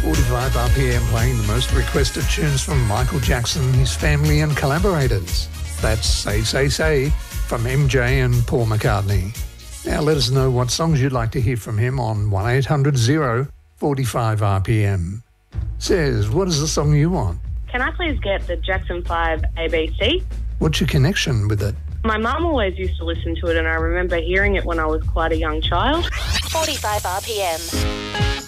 45 RPM playing the most requested tunes from Michael Jackson, his family and collaborators. That's Say Say Say from MJ and Paul McCartney. Now let us know what songs you'd like to hear from him on 1-800-045 RPM. Says, what is the song you want? Can I please get the Jackson 5 ABC? What's your connection with it? My mum always used to listen to it, and I remember hearing it when I was quite a young child. 45 RPM.